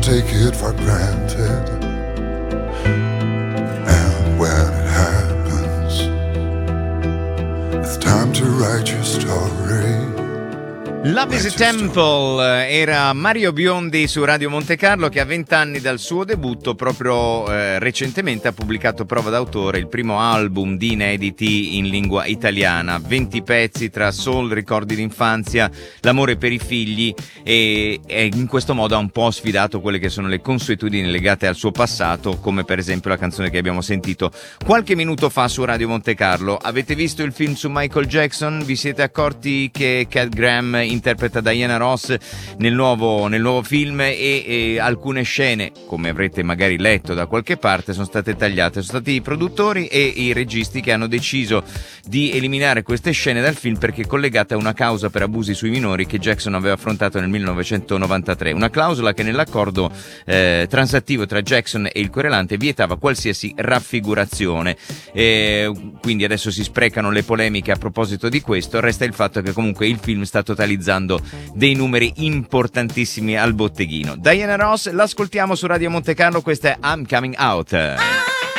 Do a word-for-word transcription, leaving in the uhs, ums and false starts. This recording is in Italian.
take it for granted. And when it happens, it's time to write your story. Love is a Temple era Mario Biondi su Radio Monte Carlo, che a vent'anni dal suo debutto proprio eh, recentemente ha pubblicato Prova d'autore, il primo album di inediti in lingua italiana, venti pezzi tra soul, ricordi d'infanzia, l'amore per i figli, e, e in questo modo ha un po' sfidato quelle che sono le consuetudini legate al suo passato, come per esempio la canzone che abbiamo sentito qualche minuto fa su Radio Monte Carlo. Avete visto il film su Michael Jackson? Vi siete accorti che Cat Graham interpreta Diana Ross nel nuovo, nel nuovo film, e, e alcune scene, come avrete magari letto da qualche parte, sono state tagliate. Sono stati i produttori e i registi che hanno deciso di eliminare queste scene dal film perché collegate a una causa per abusi sui minori che Jackson aveva affrontato nel millenovecentonovantatré, una clausola che nell'accordo eh, transattivo tra Jackson e il querelante vietava qualsiasi raffigurazione. E quindi adesso si sprecano le polemiche a proposito di questo. Resta il fatto che comunque il film sta totalizzando dei numeri importantissimi al botteghino. Diana Ross, l'ascoltiamo su Radio Monte Carlo, questa è I'm Coming Out.